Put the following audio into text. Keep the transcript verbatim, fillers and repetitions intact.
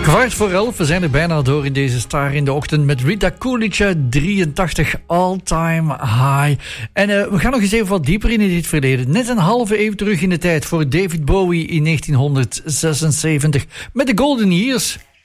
Kwart voor elf, we zijn er bijna door in deze Star in de Ochtend met Rita Coolidge, drieëntachtig All Time High. En uh, we gaan nog eens even wat dieper in dit verleden. Net een halve eeuw terug in de tijd voor David Bowie in negentien zesenzeventig met de Golden Years.